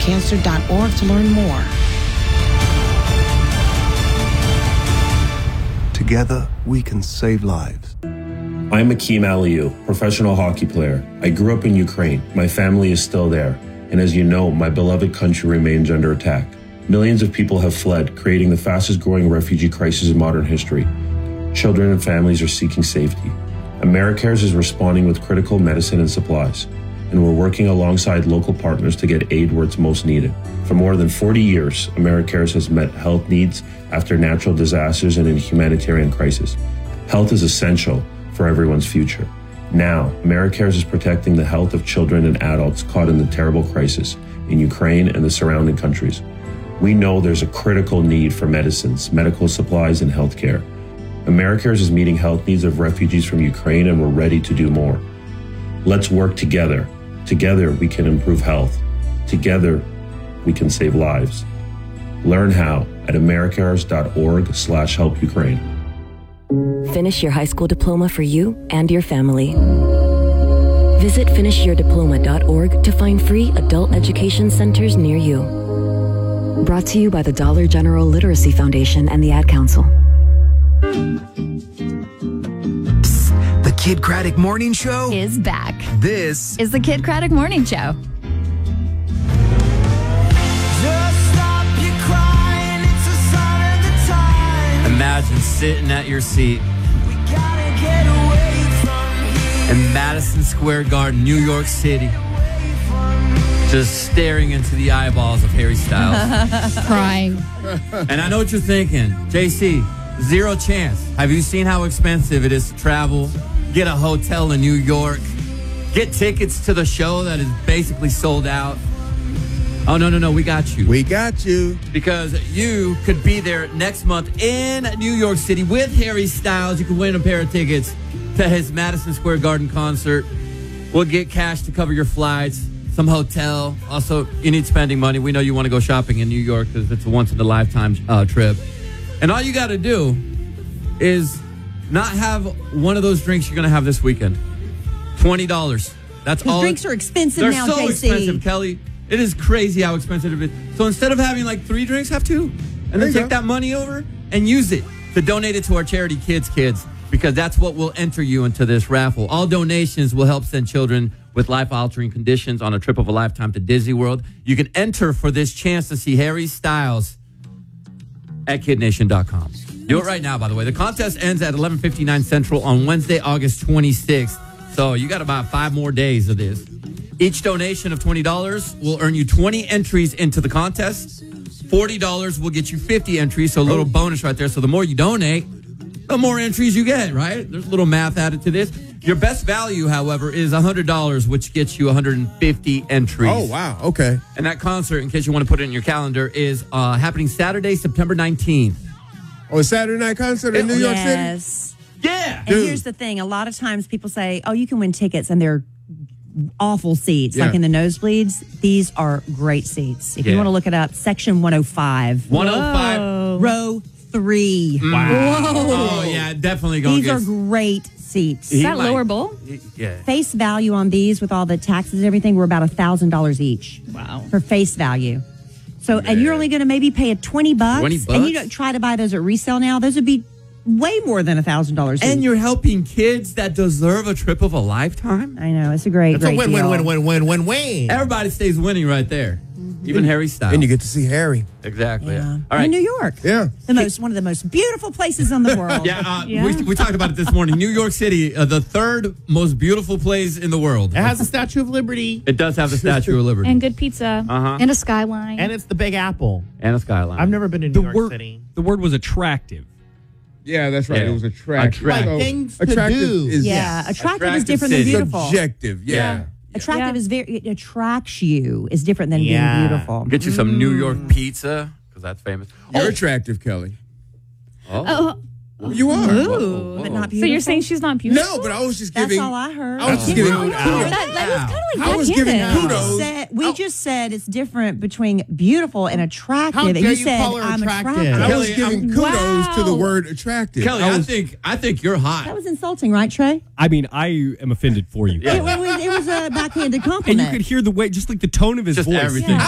UScancer.org to learn more. Together, we can save lives. I'm Akeem Aliou, professional hockey player. I grew up in Ukraine. My family is still there. And as you know, my beloved country remains under attack. Millions of people have fled, creating the fastest growing refugee crisis in modern history. Children and families are seeking safety. AmeriCares is responding with critical medicine and supplies. And we're working alongside local partners to get aid where it's most needed. For more than 40 years, AmeriCares has met health needs after natural disasters and in humanitarian crisis. Health is essential for everyone's future. Now, AmeriCares is protecting the health of children and adults caught in the terrible crisis in Ukraine and the surrounding countries. We know there's a critical need for medicines, medical supplies, and healthcare. AmeriCares is meeting health needs of refugees from Ukraine, and we're ready to do more. Let's work together. Together, we can improve health. Together, we can save lives. Learn how at americares.org/helpukraine. Finish your high school diploma for you and your family. Visit finishyourdiploma.org to find free adult education centers near you. Brought to you by the Dollar General Literacy Foundation and the Ad Council. Psst, the Kid Craddock Morning Show is back. This is the Kid Craddock Morning Show. Imagine sitting at your seat in Madison Square Garden, New York City, just staring into the eyeballs of Harry Styles. Crying. And I know what you're thinking. JC, zero chance. Have you seen how expensive it is to travel, get a hotel in New York, get tickets to the show that is basically sold out? Oh, no, we got you. We got you. Because you could be there next month in New York City with Harry Styles. You can win a pair of tickets to his Madison Square Garden concert. We'll get cash to cover your flights, some hotel. Also, you need spending money. We know you want to go shopping in New York because it's a once-in-a-lifetime trip. And all you got to do is not have one of those drinks you're going to have this weekend. $20. That's all. Drinks are expensive They're now, so JC. expensive, Kelly. It is crazy how expensive it is. So instead of having like 3 drinks, have 2. And then take that money over and use it to donate it to our charity Kids, because that's what will enter you into this raffle. All donations will help send children with life-altering conditions on a trip of a lifetime to Disney World. You can enter for this chance to see Harry Styles at kidnation.com. Do it right now, by the way. The contest ends at 11:59 Central on Wednesday, August 26th. So you got about 5 more days of this. Each donation of $20 will earn you 20 entries into the contest. $40 will get you 50 entries, so a little bonus right there. So the more you donate, the more entries you get, right? There's a little math added to this. Your best value, however, is $100, which gets you 150 entries. Oh, wow. Okay. And that concert, in case you want to put it in your calendar, is happening Saturday, September 19th. Oh, a Saturday night concert in New York City? Yes. Yeah. And here's the thing. A lot of times people say, oh, you can win tickets, and they're awful seats, like in the nosebleeds. These are great seats. If you want to look it up, section 105. 105. Row 3. Wow. Whoa. Oh, yeah, definitely going to These are great seats. Is that lower bowl? Yeah. Face value on these with all the taxes and everything were about $1,000 each. Wow. For face value. So, and you're only going to maybe pay $20. $20? And you don't try to buy those at resale now. Those would be way more than $1,000. And you're helping kids that deserve a trip of a lifetime. I know. It's a great, It's a win. Everybody stays winning right there. Even Harry Styles. And you get to see Harry. Exactly. Yeah. All right. In New York. Yeah. One of the most beautiful places in the world. We talked about it this morning. New York City, the 3rd most beautiful place in the world. It has the Statue of Liberty. It does have the Statue of Liberty. And good pizza. And a skyline. And it's the Big Apple. And a skyline. I've never been to New York City. The word was attractive. Yeah, that's right. Yeah. It was attractive. Like things to do. Attractive is different than beautiful. Subjective. Yeah. Attractive is it attracts you is different than being beautiful. Get you some New York pizza, because that's famous. You're attractive, Kelly. Oh. You are. Ooh, but not beautiful. So you're saying she's not beautiful? No, but I was just giving. That's all I heard. I was just giving. That was kind of like I was giving kudos. We just said it's different between beautiful and attractive. How and dare you you said call her I'm attractive? attractive. I was giving kudos to the word attractive. Kelly, I think you're hot. That was insulting, right, Trey? I mean, I am offended for you. It was a backhanded compliment. And you could hear the way, just like the tone of his Just voice. everything.